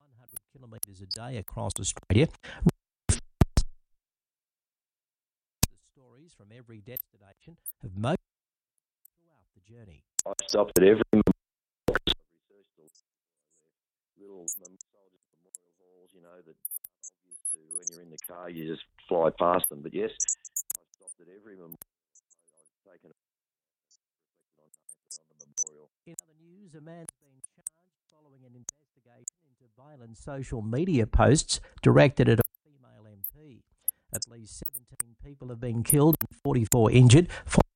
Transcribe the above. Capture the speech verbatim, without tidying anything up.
one hundred kilometres a day across Australia. The stories from every destination have most throughout the journey. I stopped at every memorial because I've researched a little soldiers memorial halls, you know, that aren't obvious to when you're in the car, you just fly past them. But yes, I stopped at every memorial. I've taken a reflected on on the memorial. In other news, a man's been charged following an investigation into violent social media posts directed at a female M P. At least seventeen people have been killed and forty-four injured.